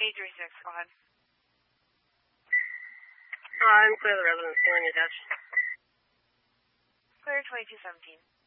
836, go ahead. I'm clear the residence. Feeling your Dutch. Clear 2217.